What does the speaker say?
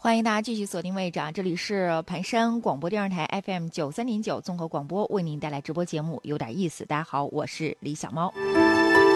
欢迎大家继续锁定位置啊！这里是盘山广播电视台 FM93.9综合广播，为您带来直播节目，有点意思。大家好，我是李小猫。